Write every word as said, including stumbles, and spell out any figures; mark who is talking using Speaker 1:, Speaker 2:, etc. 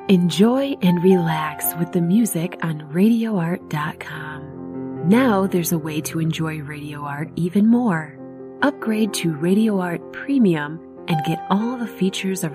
Speaker 1: Enjoy and relax with the music on radio art dot com. Now there's a way to enjoy Radio Art even more. Upgrade to Radio Art Premium and get all the features of